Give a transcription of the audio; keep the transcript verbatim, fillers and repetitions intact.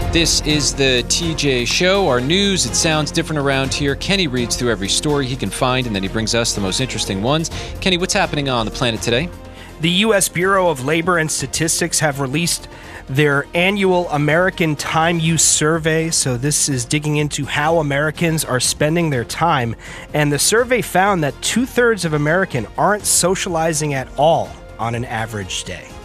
This is the T J Show, our news. It sounds different around here. Kenny reads through every story he can find, and then he brings us the most interesting ones. Kenny, what's happening on the planet today? The U S Bureau of Labor and Statistics have released their annual American Time Use Survey. So this is digging into how Americans are spending their time. And the survey found that two-thirds of Americans aren't socializing at all on an average day.